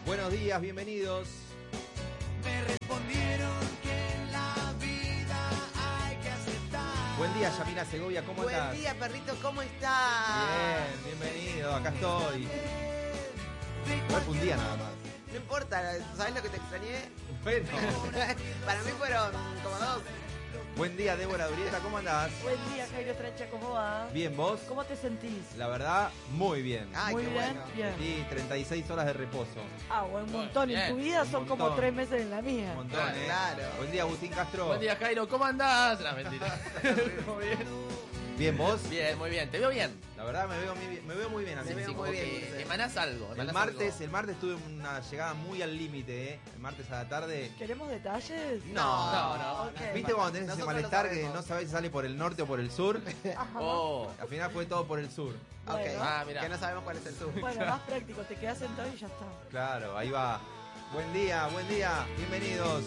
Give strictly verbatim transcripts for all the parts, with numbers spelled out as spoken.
Buenos días, bienvenidos. Me respondieron que en la vida hay que aceptar. Buen día, Yamila Segovia, ¿cómo Buen estás? día, perrito, ¿cómo estás? Bien, bienvenido, acá estoy. Igual fue un día nada más. No importa, ¿sabes lo que te extrañé? Bueno. Para mí fueron como dos. Buen día, Débora Durieta, ¿cómo andás? Buen día, Jairo Trancha, ¿cómo va? Bien, ¿vos? ¿Cómo te sentís? La verdad, muy bien. Ay, Muy qué bien, bueno. bien. Sí, treinta y seis horas de reposo. Ah, buen montón. Bien, En tu vida un son como montón. tres meses en la mía. Un montón, ¿eh? Claro. Buen día, Agustín Castro. Buen día, Jairo, ¿cómo andás? No, mentira. ¿Cómo bien? Bien, ¿vos? Bien, muy bien. Te veo bien. La verdad, me veo muy bien, me veo muy bien, Me así. veo Sí, muy como bien, que dice. emanás algo. El emanás martes, algo. el martes tuve una llegada muy al límite, ¿eh? El martes a la tarde. ¿Queremos detalles? No, No, no. Ok. ¿Viste cuando tenés ese Nosotros malestar lo que sabemos. no sabés si sale por el norte o por el sur? Ajá. Oh. Al final fue todo por el sur. Ok, Bueno. Ah, mirá. que no sabemos cuál es el sur. Bueno, más práctico, te quedas sentado y ya está. Claro, ahí va. Buen día, buen día, bienvenidos.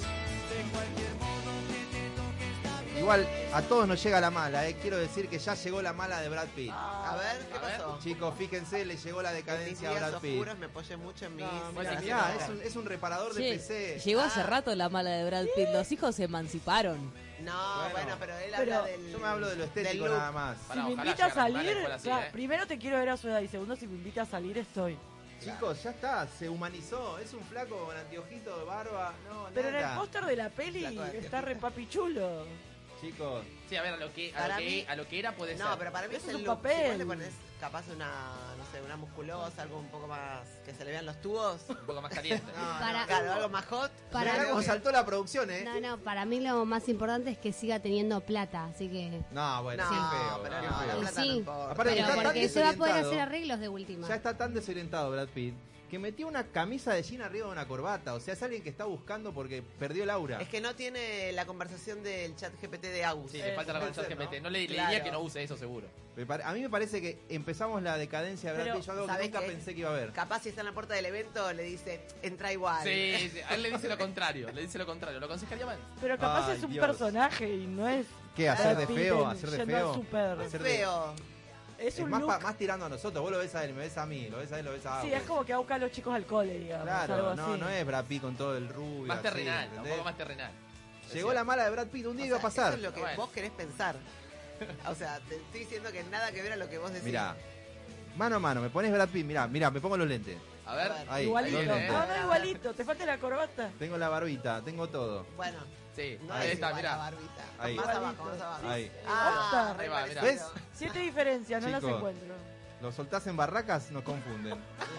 Igual a todos nos llega la mala, eh. Quiero decir que ya llegó la mala de Brad Pitt. A ver, ¿qué A ver. pasó? Chicos, fíjense, le llegó la En mis decadencia a días Brad Pitt. oscuros me apoyé mucho en mis... No, Bueno, mirá, sí, mirá, sí, es un, es un reparador de Che, P C. llegó Ah. hace rato la mala de Brad Pitt. Los hijos se emanciparon. No, Bueno. bueno, pero él Pero habla del... Yo me hablo de lo del estético look. nada más. Pará, si me ojalá invita a llegaran a la salir, escuela así, claro, ¿eh? primero te quiero ver a su edad y segundo, si me invita a salir, estoy. Chicos, ya está, se humanizó. Es un flaco con anteojito, barba. No, Pero en el nada. póster de la peli Flaco de está re papichulo. Chicos, Sí, a ver, a lo que, a Para lo que, mí- a lo que era puede ser. No, pero para mí Eso es es el un look. papel. Si vos le pones capaz una, no sé, una musculosa, algo un poco más... que se le vean los tubos. Un poco más caliente. No, Para- no, claro, algo más hot. Para- mirá Creo cómo que- saltó la producción, eh. No, no, para mí lo más importante es que siga teniendo plata, así que... No, bueno, No, qué feo, pero qué no, la feo. plata Sí. no importa. Aparte que Pero está tan porque se va a poder desorientado. hacer arreglos de última. Ya está tan desorientado Brad Pitt que metió una camisa de jean arriba de una corbata. O sea, es alguien que está buscando porque perdió el aura. Es que no tiene la conversación del chat G P T de Agus. Sí, le falta la puede conversación ser, G P T. ¿no? No le, le Claro. diría que no use eso seguro. Me pare- A mí me parece que empezamos la decadencia de Brad Pero, Pitt. Yo algo que ¿sabés nunca qué? pensé que iba a haber. Capaz si está en la puerta del evento le dice, entra igual. Sí, sí, a él le dice lo contrario. Le dice lo contrario. Lo aconsejaría mal. Pero capaz Ay, es un Dios. personaje y no es. ¿Qué? ¿Hacer de Brad Pitt feo? en ¿Hacer de yendo feo? al súper. Es Hacer de- feo. Es Es un más, look. pa- más tirando a nosotros. Vos lo ves a él, me ves a mí. Lo ves a él, lo ves a Sí, Agus. es como que va a buscar a los chicos al cole, digamos. algo Claro, no, así. no es Brad Pitt con todo el rubio. Más así, terrenal. Un ¿entendés? poco más terrenal. Llegó la mala de Brad Pitt. Un día O iba a sea, pasar. Eso es lo que Bueno. vos querés pensar. O sea, te estoy diciendo que nada que ver a lo que vos decís. Mirá, mano a mano, me pones Brad Pitt. Mirá, mirá, me pongo los lentes. A ver. A ver. Ahí, Igualito. los lentes. No, no, igualito. Te falta la corbata. Tengo la barbita, tengo todo. Bueno, Sí, no ahí es está, igual la mirá. barbita. Ahí. Más Igualito. abajo, más abajo. Ahí. Ah, Osta. re Ahí va, mirá. parecido. ¿Ves? Siete diferencias, no las Chicos. encuentro. Lo soltás en barracas, nos confunden.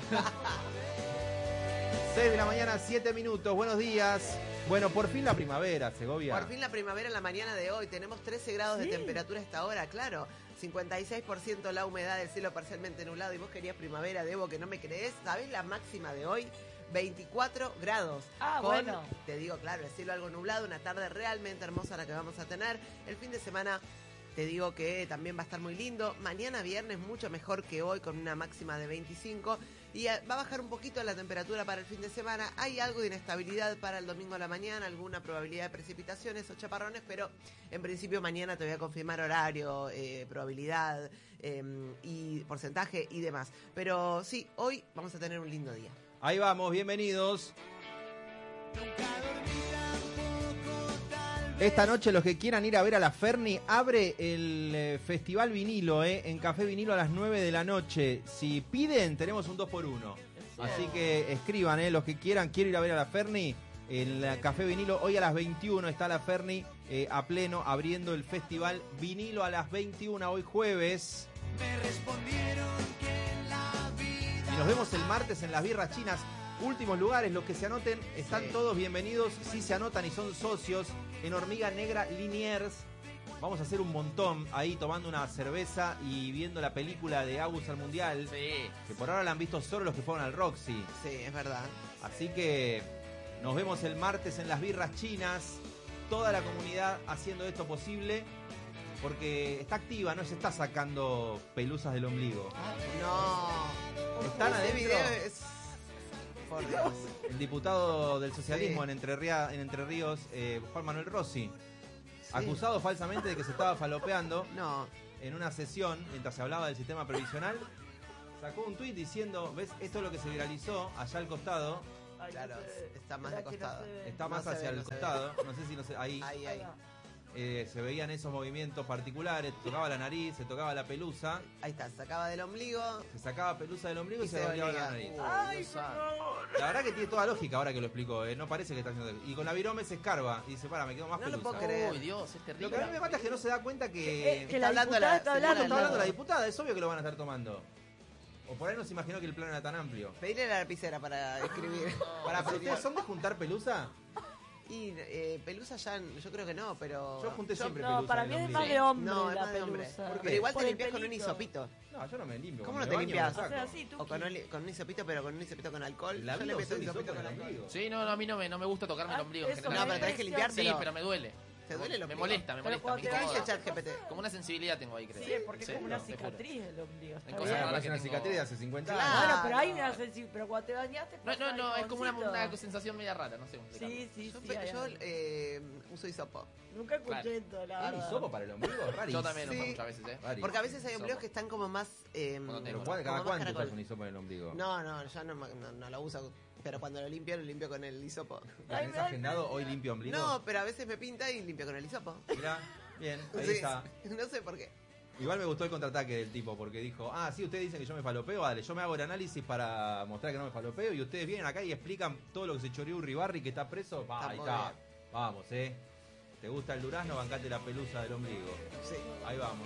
seis de la mañana, siete minutos. Buenos días. Bueno, por fin la primavera, Segovia. Por fin la primavera en la mañana de hoy. Tenemos trece grados de Sí. temperatura a esta hora, claro. cincuenta y seis por ciento la humedad del cielo parcialmente nublado. Y vos querías primavera, Debo, que no me crees. ¿Sabés la máxima de hoy? veinticuatro grados. Ah, Con, bueno. te digo, claro, el cielo algo nublado. Una tarde realmente hermosa la que vamos a tener. El fin de semana, te digo que también va a estar muy lindo. Mañana viernes mucho mejor que hoy con una máxima de veinticinco. Y eh, va a bajar un poquito la temperatura para el fin de semana. Hay algo de inestabilidad para el domingo a la mañana, alguna probabilidad de precipitaciones o chaparrones, pero en principio mañana te voy a confirmar horario, eh, probabilidad eh, y porcentaje y demás. Pero sí, hoy vamos a tener un lindo día. Ahí vamos, bienvenidos. Esta noche los que quieran ir a ver a la Ferni, abre el eh, Festival Vinilo, eh, en Café Vinilo a las nueve de la noche. Si piden, tenemos un dos por uno. Así que escriban, eh, los que quieran, quiero ir a ver a la Ferni. En la Café Vinilo, hoy a las veintiuno está la Ferni eh, a pleno, abriendo el Festival Vinilo a las veintiuna, hoy jueves. Me respondieron que en la vida Y nos vemos el martes en las Birras Chinas. Últimos lugares, los que se anoten, están Sí. todos bienvenidos. Si se anotan y son socios en Hormiga Negra Liniers, vamos a hacer un montón ahí tomando una cerveza y viendo la película de Agus al Mundial. Sí. Que por ahora la han visto solo los que fueron al Roxy. Sí, es verdad. Así que nos vemos el martes en las Birras Chinas. Toda la comunidad haciendo esto posible. Porque está activa, no se está sacando pelusas del ombligo. No. Están Ese adentro. video es... Por Dios. El diputado del socialismo Sí. en, Entre Ría- en Entre Ríos, eh, Juan Manuel Rossi, acusado falsamente de que se estaba falopeando No. en una sesión mientras se hablaba del sistema previsional, sacó un tuit diciendo, ves, esto es lo que se viralizó allá al costado, Ay, Claro, no se ve. está más de ¿Verdad que no costado. se ve? Está No más se hacia ve, el no se ve. costado, no sé si no sé, ahí, Ahí, Ahí ahí. va. eh, se veían esos movimientos particulares, tocaba la nariz, se tocaba la pelusa, Ahí está, sacaba del ombligo. se sacaba pelusa del ombligo y, Y se se volteaba olía. la nariz. Uy, Ay, Dios por santo. favor. La verdad que tiene toda lógica ahora que lo explicó, ¿eh? No parece que está haciendo... Y con la virome se escarba y dice, para, me quedo más No lo pelusa. puedo creer. Uy, Dios, es terrible. Lo que a mí me mata es que no se da cuenta Eh, que... que la Está hablando diputada la está señora hablando. Está hablando la al diputada, es obvio que lo van a estar tomando. O por ahí no se imaginó que el plan era tan amplio. Pedirle la lapicera para escribir. Para, pero ustedes son de juntar pelusa. Y eh, pelusa ya, yo creo que no, pero. Yo junté siempre No, pelusa. para en mí el es más ombligo. de hombre No, es la más de hombre. pelusa. ¿Por qué? Pero igual Por te el limpias con un pelito. hisopito. No, yo no me limpio. ¿Cómo cuando no me te baño, limpias? me lo saco. Haces así, tú. O con un, con un hisopito, pero con un hisopito con alcohol. La Yo le vida meto usó un un hisopito hisopito con con el alcohol. ombligo. Sí, no, no, a mí no me, no me gusta tocarme el Ah, ombligo en eso general. No, pero tenés que Sí, limpiárselo. pero me duele. ¿Te duele el Me ombligo? molesta, me Pero molesta. cuando Me te ¿Qué dice incomoda. ChatGPT? Como una sensibilidad tengo ahí, creo. Sí, porque Sí, es como una te juro. cicatriz el ombligo. Está Hay bien. cosas Bueno, raras pero es que una tengo. cicatriz de hace cincuenta Claro. años. Bueno, pero hay una sensibilidad. Pero cuando te bañaste. No, pasa no, no, el es como una, jaboncito. una sensación media rara, no sé. cómo explicarlo. Sí, sí, Yo, sí. pe- hay yo algo. eh, uso hisopo. Nunca escuché Claro. esto, la ¿Un verdad. hisopo para el ombligo? Rarísimo. Yo también lo uso Sí. muchas veces, ¿eh? Rarísimo. Porque a veces hay ombligos Hisopo. que están como más. Eh, Cuando Pero tengo. ¿cuál- como ¿Cada más cuánto caracol. usas un hisopo en el ombligo? No, no, yo no, no, no lo uso. Pero cuando lo limpio, lo limpio con el hisopo. ¿Tenés me- agendado hoy limpio ombligo? No, pero a veces me pinta y limpio con el hisopo. Mirá, bien, ahí Sí, está. no sé por qué. Igual me gustó el contraataque del tipo, porque dijo, ah, sí, ustedes dicen que yo me falopeo, vale, yo me hago el análisis para mostrar que no me falopeo, y ustedes vienen acá y explican todo lo que se choreó Uribarri, que está preso, va, Está ahí muy está. bien. Vamos, eh. ¿Te gusta el durazno? Bancate la pelusa del ombligo. Sí. Ahí vamos.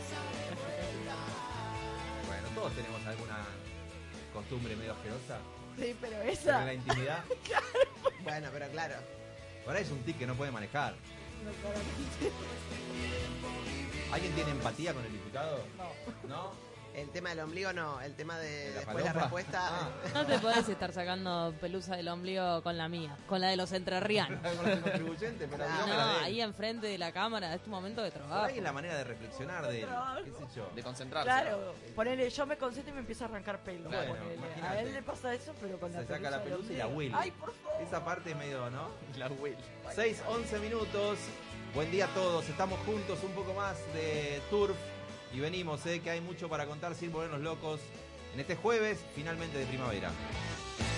Bueno, todos tenemos alguna costumbre medio asquerosa. Sí, pero Pero esa. en la intimidad. Bueno, pero claro. Ahora es un tic que no puede manejar. No, claramente. ¿Alguien tiene empatía con el diputado? No. ¿No? El tema del ombligo no, el tema de ¿La después la falopa? respuesta. Ah. No te podés estar sacando pelusa del ombligo con la mía, con la de los entrerrianos. Con el contribuyente, pero Claro. no, No, la de él. ahí enfrente de la cámara, es tu momento de Por trabajo. ahí es la manera de reflexionar de él. Trabajo. ¿Qué sé yo? De concentrarse. Claro, ponele, yo me concentro y me empiezo a arrancar pelo. Bueno, ponele. imagínate. A él le pasa eso, pero con la Se pelusa. saca la del pelusa y la ombligo. huele. Ay, por favor. Esa parte es medio, ¿no? La Will. seis, once minutos. Buen día a todos. Estamos juntos un poco más de Turf. Y venimos, ¿eh? Que hay mucho para contar sin volvernos locos. En este jueves, finalmente de primavera.